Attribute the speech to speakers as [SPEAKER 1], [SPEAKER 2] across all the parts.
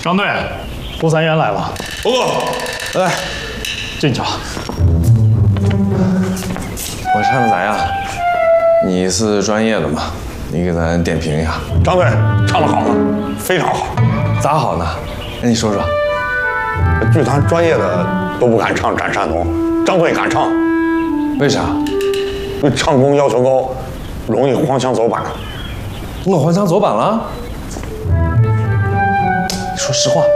[SPEAKER 1] 张队，胡三元来了。
[SPEAKER 2] 报告。来，
[SPEAKER 1] 进去吧。
[SPEAKER 3] 我唱的咋样？你是专业的嘛，你给咱点评一下。
[SPEAKER 2] 张队唱得好吗？非常好。
[SPEAKER 3] 咋好呢？那你说说。
[SPEAKER 2] 剧团专业的都不敢唱《斩山童》，张队敢唱。
[SPEAKER 3] 为啥？
[SPEAKER 2] 因为唱功要求高，容易荒腔走板。
[SPEAKER 3] 我荒腔走板了？你说实话。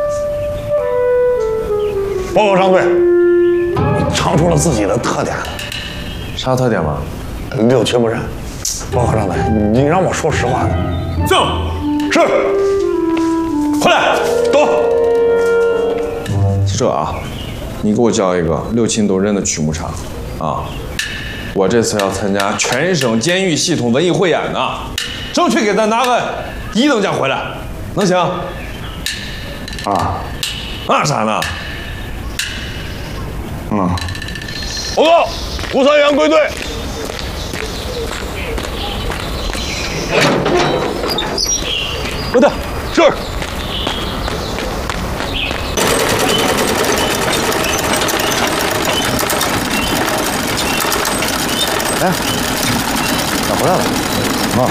[SPEAKER 2] 报告张队，你唱出了自己的特点。
[SPEAKER 3] 啥特点吗？
[SPEAKER 2] 六亲不认。报告张队，你让我说实话。
[SPEAKER 1] 走。
[SPEAKER 2] 是。回来，走。
[SPEAKER 3] 这啊，你给我教一个六亲都认的曲目场啊！我这次要参加全省监狱系统文艺汇演呢，争取给咱拿个1等奖回来，能行？
[SPEAKER 2] 啊，
[SPEAKER 3] 那啥呢？
[SPEAKER 2] 报告，胡三元归队。
[SPEAKER 1] 回队。
[SPEAKER 2] 是。
[SPEAKER 4] 哎，咋回来了？啊，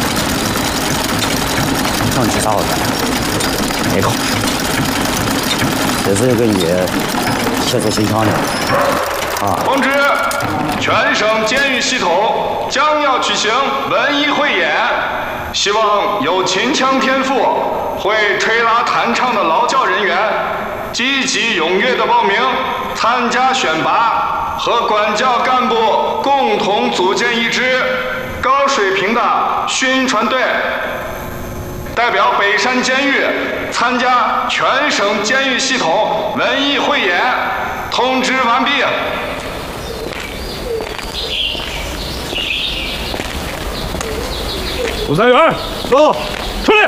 [SPEAKER 4] 上去啥好看？没考试，这次就给你写出心肠的。啊！
[SPEAKER 5] 通知，全省监狱系统将要举行文艺汇演，希望有秦腔天赋、会吹拉弹唱的劳教人员，积极踊跃的报名参加选拔，和管教干部共同组建一支高水平的宣传队，代表北山监狱参加全省监狱系统文艺汇演。通知完毕。
[SPEAKER 1] 胡三元，走，出来！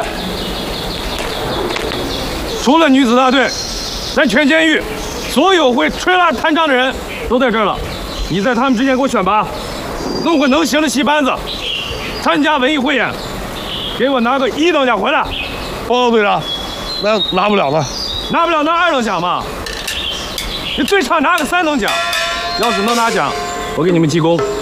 [SPEAKER 1] 除了女子大队，咱全监狱所有会吹拉弹唱的人都在这儿了。你在他们之间给我选拔，弄个能行的戏班子，参加文艺汇演，给我拿个1等奖回来。
[SPEAKER 2] 报告队长，那拿不了呢。
[SPEAKER 1] 拿不了拿2等奖嘛。你最差拿个3等奖，要是能拿奖，我给你们记功。